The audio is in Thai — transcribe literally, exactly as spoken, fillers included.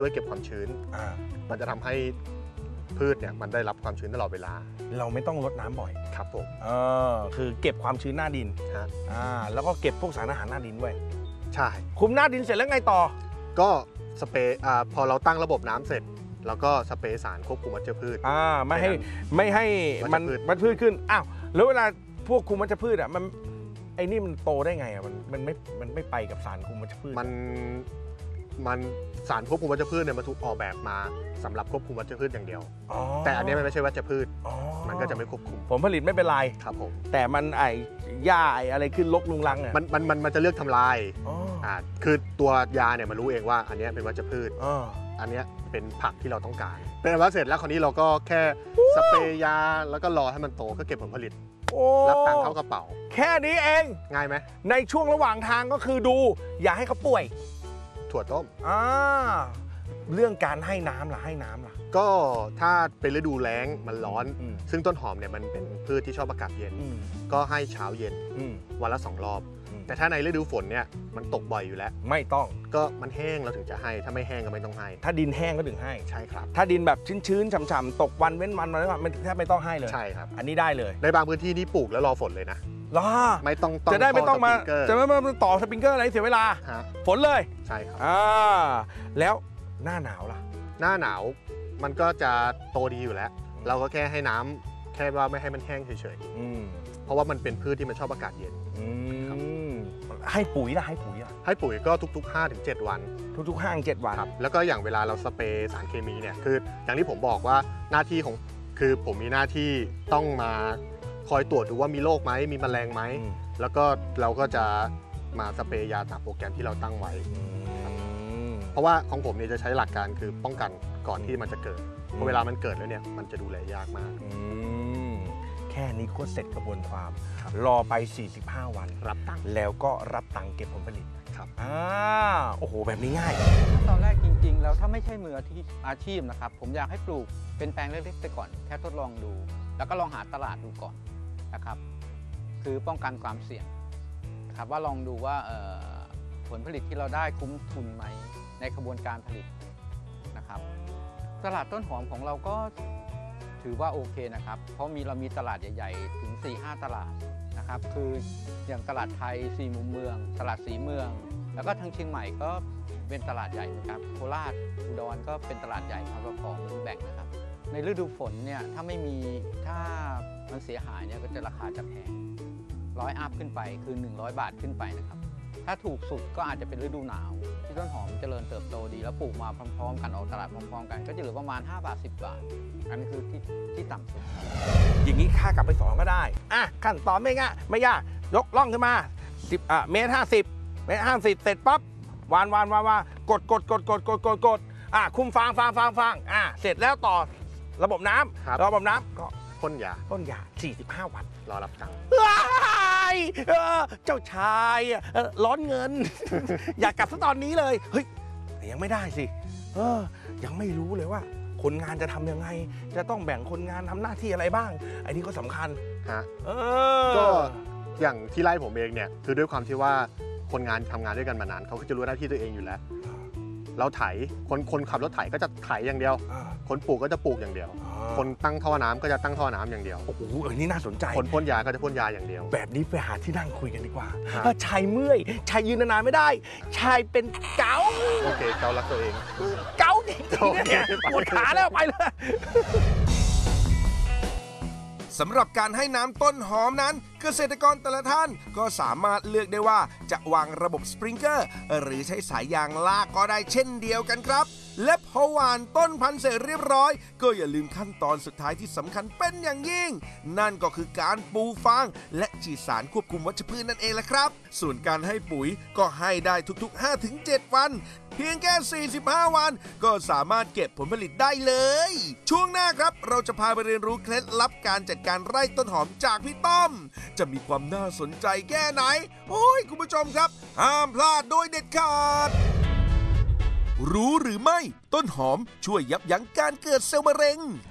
ด้วยเก็บความชื้นมันจะทำให้พืชเนี่ยมันได้รับความชื้นตลอดเวลาเราไม่ต้องรดน้ำบ่อยครับผมเออคือเก็บความชื้นหน้าดินอ่าแล้วก็เก็บพวกสารอาหารหน้าดินด้วยใช่คุมหน้าดินเสร็จแล้วไงต่อก็สเปรย์อ่าพอเราตั้งระบบน้ำเสร็จแล้วก็สเปรย์สารควบคุมวัชพืชอ่าไม่ให้ไม่ให้มันวัชพืชขึ้นอ้าวแล้วเวลาพวกคุมวัชพืชอ่ะมันไอ้นี่มันโตได้ไงอ่ะมันมันไม่มันไม่ไปกับสารคุมวัชพืชมันมันสารควบคุมวัชพืชเนี่ยมันถูกออกแบบมาสำหรับควบคุมวัชพืชอย่างเดียวแต่อันนี้มันไม่ใช่วัชพืชมันก็จะไม่ควบคุมผลผลิตไม่เป็นไรครับผมแต่มันไอ้หญ้าไอ้อะไรขึ้นรกลุงรังอ่ะมันมันมันมันจะเลือกทำลายอ่าคือตัวยาเนี่ยมันรู้เองว่าอันนี้เป็นวัชพืชอันนี้เป็นผักที่เราต้องการเป็นว่าเสร็จแล้วคราวนี้เราก็แค่สเปรย์ยาแล้วก็รอให้มันโตก็เก็บผลผลิตรับตังค์เข้ากระเป๋าแค่นี้เองง่ายไหมในช่วงระหว่างทางก็คือดูอย่าให้เขาป่วยถั่วต้มอ่าเรื่องการให้น้ำล่ะให้น้ำล่ะก็ถ้าเป็นฤดูแล้งมันร้อนซึ่งต้นหอมเนี่ยมันเป็นพืชที่ชอบอากาศเย็นก็ให้เช้าเย็นวันละสองรอบแต่ถ้าในฤดูฝนเนี่ยมันตกบ่อยอยู่แล้วไม่ต้องก็มันแห้งเราถึงจะให้ถ้าไม่แห้งก็ไม่ต้องให้ถ้าดินแห้งก็ถึงให้ใช่ครับถ้าดินแบบชื้นๆฉ่ำๆตกวันเว้นวันอะไรแบบแทบไม่ต้องให้เลยใช่ครับอันนี้ได้เลยในบางพื้นที่นี่ปลูกแล้วรอฝนเลยนะรอไม่ต้องจะได้ไม่ต้องมาจะไม่มาต่อสปริงเกอร์อะไรเสียเวลาฝนเลยใช่ครับอ่าแล้วหน้าหนาวล่ะหน้าหนาวมันก็จะโตดีอยู่แล้วเราก็แค่ให้น้ำแค่ว่าไม่ให้มันแห้งเฉยๆเพราะว่ามันเป็นพืชที่มันชอบอากาศเย็นให้ปุ๋ยล่ะให้ปุ๋ยล่ะให้ปุ๋ยก็ทุกๆ ห้าถึงเจ็ด วันทุกๆห้าถึงเจ็ดวันครับแล้วก็อย่างเวลาเราสเปรย์สารเคมีเนี่ยคืออย่างที่ผมบอกว่าหน้าที่ของคือผมมีหน้าที่ต้องมาคอยตรวจดูว่ามีโรคไหมมีแมลงไหมแล้วก็เราก็จะมาสเปรย์ยาตามโปรแกรมที่เราตั้งไว้เพราะว่าของผมเนี่ยจะใช้หลักการคือป้องกันก่อนที่มันจะเกิดเพราะเวลามันเกิดแล้วเนี่ยมันจะดูแลยากมากแค่นี้ก็เสร็จกระบวนความรอไปสี่สิบห้าวันรับตังค์แล้วก็รับตังค์เก็บผลผลิตครับอ่าโอ้โหแบบนี้ง่ายตอนแรกจริงๆแล้วถ้าไม่ใช่มืออาชีพนะครับผมอยากให้ปลูกเป็นแปลงเล็กๆไปก่อนแค่ทดลองดูแล้วก็ลองหาตลาดดูก่อนนะครับคือป้องกันความเสี่ยงนะครับว่าลองดูว่าผลผลิตที่เราได้คุ้มทุนไหมในกระบวนการผลิตนะครับตลาดต้นหอมของเราก็ถือว่าโอเคนะครับเพราะมีเรามีตลาดใหญ่ๆถึง สี่ห้า ตลาดนะครับคืออย่างตลาดไทยสี่มุมเมืองตลาดสีเมืองแล้วก็ทางเชียงใหม่ก็เป็นตลาดใหญ่นะครับโคราชอุดรก็เป็นตลาดใหญ่ครับเราของแบ่งนะครับในฤดูฝนเนี่ยถ้าไม่มีถ้ามันเสียหายเนี่ยก็จะราคาจะแพงร้อยอัพขึ้นไปคือหนึ่งร้อยบาทขึ้นไปนะครับถ้าถูกสุดก็อาจจะเป็นฤดูหนาวที่ต้นหอมเจริญเติบโตดีแล้วปลูกมาพร้อมๆกันออกตลาดพร้อมๆกันก็จะเหลือประมาณห้าบาทสิบบาทอันนี้คือที่ที่ต่ำสุดอย่างนี้ค่ากลับไปสองก็ได้อ่ะขั้นตอนไม่ง่ายไม่ยากยกล่องขึ้นมาสิบอ่ะเมตรห้าสิบเมตรห้าสิบเสร็จปั๊บวานวานวานวานกดกดกดกดกดกดกดอ่ะคุมฟางฟางฟางฟางอ่ะเสร็จแล้วต่อระบบน้ำระบบน้ำก็พ่นยาพ่นยาสี่สิบห้าวันรอรับตังค์เจ้าชายร้อนเงิน อยากกลับซะตอนนี้เลยเฮ้ยแต่ยังไม่ได้สิเออยังไม่รู้เลยว่าคนงานจะทำยังไงจะต้องแบ่งคนงานทำหน้าที่อะไรบ้างอันนี้ก็สำคัญฮะก็อย่างที่ไล่ผมเองเนี่ยคือด้วยความที่ว่าคนงานทำงานด้วยกันมานานเขาก็จะรู้หน้าที่ตัวเองอยู่แล้วเราไถคนคนขับรถไถก็จะไถอย่างเดียวคนปลูกก็จะปลูกอย่างเดียวคนตั้งท่อน้ำก็จะตั้งท่อน้ำอย่างเดียวโอ้โหอันนี้น่าสนใจคนพ่นยาก็จะพ่นยาอย่างเดียวแบบนี้ไปหาที่นั่งคุยกันดีกว่าชายเมื่อยชายยืนนานๆไม่ได้ชายเป็นเกาโอเคเการักตัวเองเกาจริงๆเนี่ยปวดขาแล้วไปเลยสำหรับการให้น้ำต้นหอมนั้นเกษตรกรแต่ละท่านก็สามารถเลือกได้ว่าจะวางระบบสปริงเกอร์หรือใช้สายยางลากก็ได้เช่นเดียวกันครับและพอหว่านต้นพันธุ์เสร็จเรียบร้อยก็อย่าลืมขั้นตอนสุดท้ายที่สำคัญเป็นอย่างยิ่งนั่นก็คือการปูฟางและฉีดสารควบคุมวัชพืชนั่นเองแหละครับส่วนการให้ปุ๋ยก็ให้ได้ทุกๆ ห้าถึงเจ็ด วันเพียงแค่สี่สิบห้าวันก็สามารถเก็บผลผลิตได้เลยช่วงหน้าครับเราจะพาไปเรียนรู้เคล็ดลับการจัดการไร่ต้นหอมจากพี่ต้อมจะมีความน่าสนใจแค่ไหนโอ้ยคุณผู้ชมครับห้ามพลาดโดยเด็ดขาดรู้หรือไม่ต้นหอมช่วยยับยั้งการเกิดเซลล์มะเร็ง